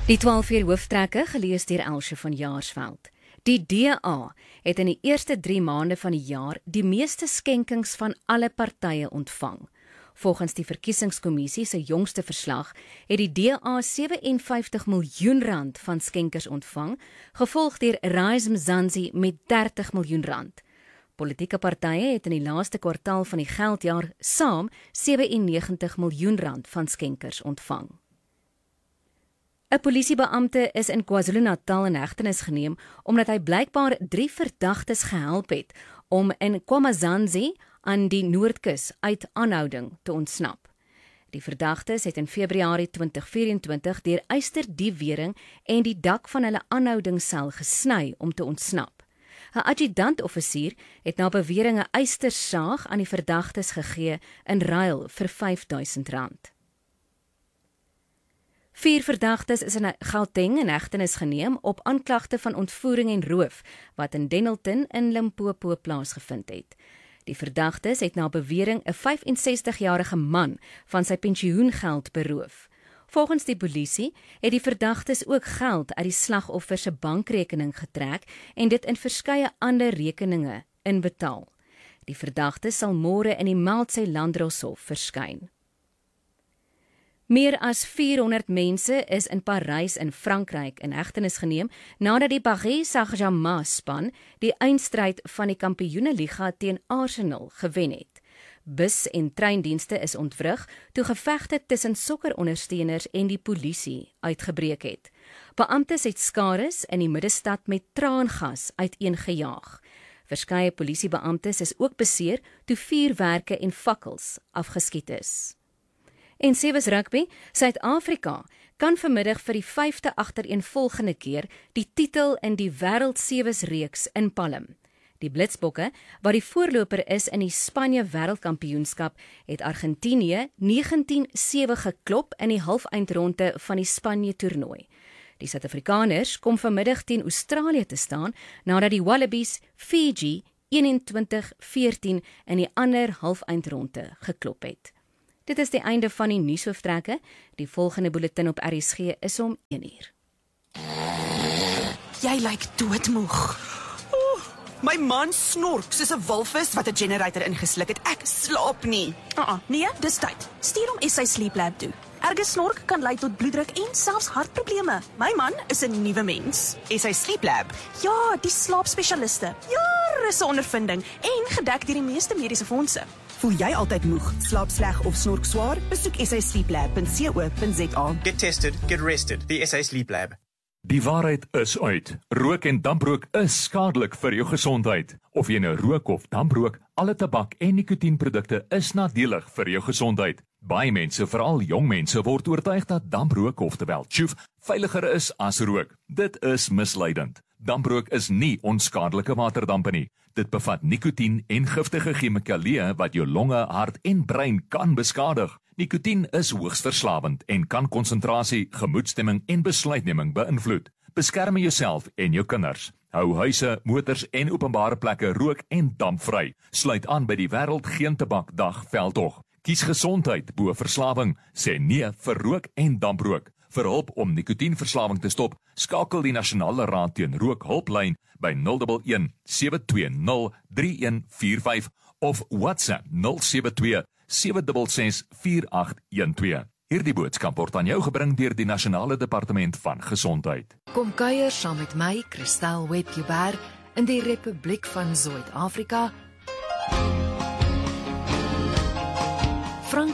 Die 12 uur hooftrekke gelees deur Elsje van Jaarsveld. Die DA het in die eerste 3 maande van die jaar die meeste skenkings van alle partye ontvang. Volgens die verkiesingskommissie se jongste verslag het die DA 57 miljoen rand van skenkers ontvang, gevolg deur Rise Mzansi met 30 miljoen rand. Politieke partye het in die laaste kwartaal van die geldjaar saam 97 miljoen rand van skenkers ontvang. 'n Polisiebeampte is in KwaZulu-Natal in hegtenis geneem omdat hy blykbaar 3 verdagtes gehelp het om in KwaMazansi aan die Noordkus uit aanhouding te ontsnap. Die verdagtes het in Februarie 2024 deur eysterdiefwering en die dak van hulle aanhoudingssel gesny om te ontsnap. 'n Adjutant-offisier het na bewering 'n eystersaag aan die verdagtes gegee in ruil vir R5.000. 4 verdagtes is in Gauteng in hegtenis geneem op aanklagte van ontvoering en roof wat in Dennilton in Limpopo plaasgevind het. Die verdagtes het na bewering 'n 65-jarige man van sy pensioengeld beroof. Volgens die polisie het die verdagtes ook geld uit die slagoffer se bankrekening getrek en dit in verskeie ander rekeninge inbetaal. Die verdagtes sal môre in die Meldsy Landdroshof verskyn. Meer as 400 mense is in Parys in Frankryk in hegtenis geneem nadat die Paris Saint-Germain span die eindstryd van die Kampioeneliga teen Arsenal gewen het. Bus- en treindienste is ontwrig toe gevegte tussen sokkerondersteuners en die polisie uitgebreek het. Beamptes het skares in die middestad met traangas uiteengejaag. Verskeie polisiebeamptes is ook beseer toe vuurwerke en fakkels afgeskiet is. En Sevens Rugby, Suid-Afrika kan vanmiddag vir die 5de agtereenvolgende keer die titel in die Wêreld Sevens reeks inpalm. Die Blitsbokke, wat die voorloper is in die Spanje Wêreldkampioenskap, het Argentinië 19-7 geklop in die halfeindronde van die Spanje toernooi. Die Suid-Afrikaners kom vanmiddag teen Australië te staan nadat die Wallabies Fiji 21-14 in die ander halfeindronde geklop het. Dit is die einde van die nuushooftrekke. Die volgende bulletin op RSG is om 1 uur. Jy lyk doodmoeg. My man snork soos 'n walvis wat 'n generator ingesluk het. Ek slaap nie. Nee, dis tyd. Stuur hom SA Sleep Lab toe. Erge snork kan lei tot bloeddruk en selfs hartprobleme. My man is 'n nuwe mens. SA Sleep Lab. Ja, die slaapspesialiste. Jare se ondervinding en gedek deur die meeste mediese fondse. Voel jy altyd moeg, slaap sleg of snork swaar? Besoek saSleepLab.co.za. Get tested, get rested. The SA Sleep Lab. Die waarheid is uit. Rook en damprook is skadelik vir jou gesondheid. Of jy nou rook of damprook, alle tabak en nikotienprodukte is nadelig vir jou gesondheid. Baie mense, veral jong mense, word oortuig dat damprook, oftewel tjoef, veiliger is as rook. Dit is misleidend. Damprook is nie onskadelike waterdampe nie. Dit bevat nikotien en giftige chemikalieë wat jou longe, hart en brein kan beskadig. Nikotien is hoogs verslawend en kan konsentrasie, gemoedstemming en besluitneming beïnvloed. Beskerm jouself en jou kinders. Hou huise, motors en openbare plekke rook- en dampvry. Sluit aan by die Wêreld Geen Tabak Dag veldtog. Kies gesondheid bo verslawing. Sê nee vir rook en damprook. Vir hulp om nikotienverslawing te stop, skakel die Nasionale Raad teen Rook hulplyn by 011 720 3145 of WhatsApp 072 766 4812. Hierdie boodskap word aan jou gebring deur die Nasionale Departement van Gesondheid. Kom kuier saam met my, Christel Webber, in die Republiek van Suid-Afrika